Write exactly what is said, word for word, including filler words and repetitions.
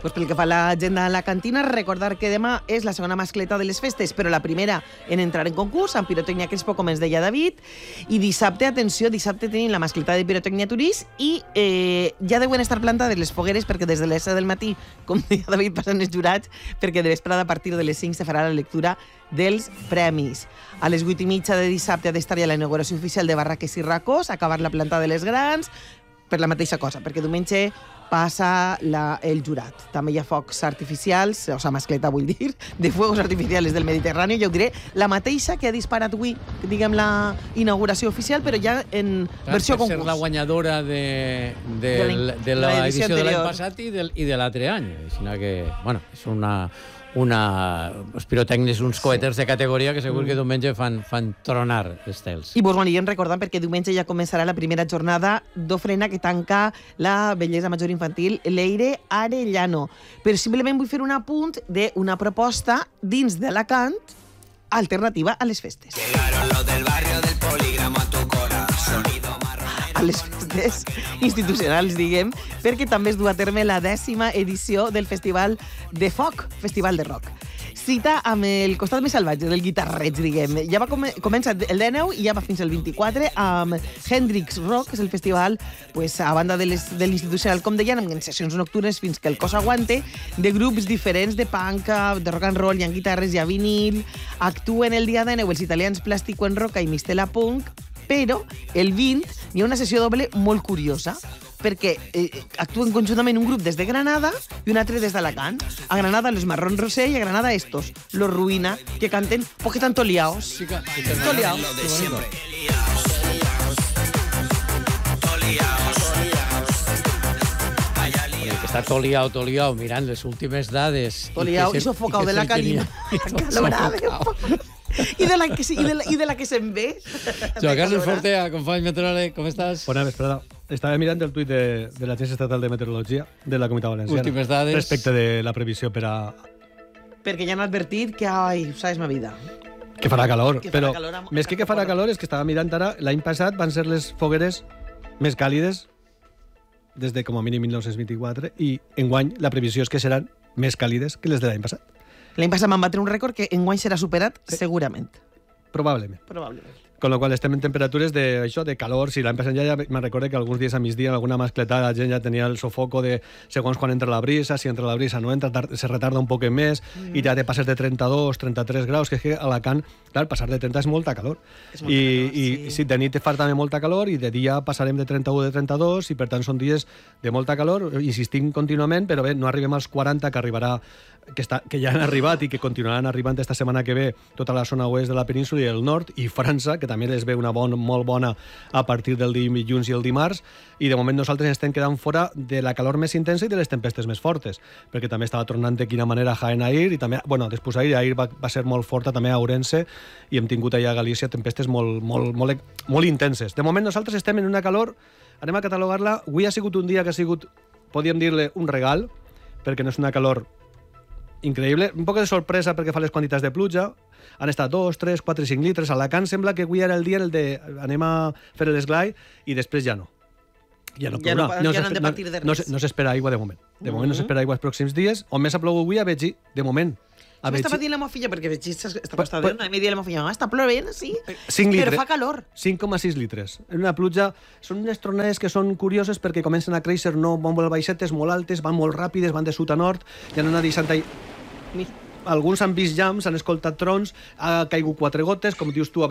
Pues pel que fa a l'agenda a la cantina, recordar que demà és la segona mascleta de les festes, però la primera en entrar en concurs, amb Pirotècnia Crespo, com ens deia David, i dissabte, atenció, dissabte tenim la mascleta de Pirotècnia Turís i eh, ja deuen estar plantades les fogueres perquè des de les set del matí, com deia David, passen els jurats, perquè de vesprada a partir de les cinc se farà la lectura dels premis. A les vuit i mitja de dissabte ha d'estar ja la inauguració oficial de Barraques i Racós, acabar la planta de les grans, per la mateixa cosa, perquè diumenge passa la, el jurat. També hi ha focs artificials, o sigui, mascleta vull dir, de fuegos artificials del Mediterrani, jo diré, la mateixa que ha disparat avui, diguem, la inauguració oficial, però ja en Clar, versió concurs. Per ser la guanyadora de, de, de, de l'edició de l'any passat i de, i de l'altre any. Sinó que, bueno, és una... una... els pirotècnics, uns coeters de categoria que segur que diumenge fan, fan tronar estels. I vos ho anirem recordant perquè diumenge ja començarà la primera jornada d'ofrena que tanca la bellesa major infantil Leire Arellano. Però simplement vull fer un apunt d'una proposta dins d'Alacant alternativa a les festes. Llegaron los del barrio del polígramo a tu cora, sonido marronero. A les festes institucionals, diguem, perquè també es du a terme la dècima edició del Festival de Foc, Festival de Rock. Cita amb el costat més salvatge del guitarreig, diguem. Ja va com comença el dinou i ja va fins al vint-i-quatre amb Hendrix Rock, que és el festival, pues, a banda de l'institucional, com deien, amb sessions nocturnes fins que el cos aguante, de grups diferents de punk, de rock and roll, hi ha guitarres, hi ha vinil, actuen el dia dinou els italians Plástico en Roca i Mistela Punk, però el vint hi ha una sessió doble molt curiosa, perquè eh, actuen conjuntament un grup des de Granada i un altre des d'Alacant. A Granada los Marrón Rosé i a Granada estos, los Ruïna, que canten porque están toleados. Sí que, sí que Toleados. Lo de siempre. Toleados. que està toliao, toliao, mirant les últimes dades. Toliao i, i sofocao de la calima. Calorada. I de la que, i de la, i de la que se'n ve. Joan Carles Fortea, company meteoròleg, com estàs? Bona vesprada. Estava mirant el tuit de, de l'Agència Estatal de Meteorologia de la Comunitat Valenciana. Últimes dades. Respecte de la previsió per a... Perquè ja han advertit que, ai, sabes ma vida. Que farà calor. Que farà però calor amb... més que que farà calor és que estava mirant ara, l'any passat van ser les fogueres més càlides des de com a mínim mil nou-cents vint-i-quatre i enguany la previsió és que seran més càlides que les de l'any passat. L'any passat van batre un rècord que enguany serà superat sí. segurament. Probablement. Probablement. Con lo qual estem en temperatures de, això, de calor. Si l'any passat ja, ja me'n recordo que alguns dies a migdia alguna mascletada la gent ja tenia el sofoco de segons quan entra la brisa, si entra la brisa no entra, se retarda un poc més mm. i ja te passes de trenta-dos, trenta-tres graus, que és que a Alacant, clar, passar de trenta és molta calor. És molta I, calor, i sí. si de nit te fa també molta calor i de dia passarem de trenta-u de trenta-dos i per tant són dies de molta calor, insistim contínuament, però bé, no arribem als quaranta que arribarà que, està, que ja han arribat i que continuaran arribant esta setmana que ve tota la zona oest de la península i el nord, i França, que també les ve una bona, molt bona a partir del dilluns i el dimarts, i de moment nosaltres estem quedant fora de la calor més intensa i de les tempestes més fortes, perquè també estava tornant de quina manera Jaén Ahir, i també, bueno, després Ahir, Ahir va, va ser molt forta també a Ourense, i hem tingut allà a Galícia tempestes molt, molt, molt, molt intenses. De moment nosaltres estem en una calor, anem a catalogar-la, avui ha sigut un dia que ha sigut, podríem dir-le, un regal, perquè no és una calor increïble, un poc de sorpresa perquè fa les quantitats de pluja, han estat dos, tres, quatre, cinc litres, a Alacant sembla que avui era el dia el de anem a fer l'esglai i després ja no. Ja no, ja no, no, ja no han de partir de res. No, no s'espera aigua de moment. De moment Mm. no s'espera aigua els pròxims dies. On més ha plogut avui a Betxí, de moment. A M'estava Betxí, dient la meva filla, perquè Betxí està Pa- costant, a mi dia la meva filla, "Mama, està plovent, sí, cinc litres. però fa calor." cinc coma sis litres. En una pluja, són unes tronades que són curioses perquè comencen a créixer, no van molt baixetes, molt altes, van molt ràpides, van de sud a nord, i han anat deixant ahí. Alguns han vist llams, han escoltat trons, ha caigut quatre gotes, com dius tu, a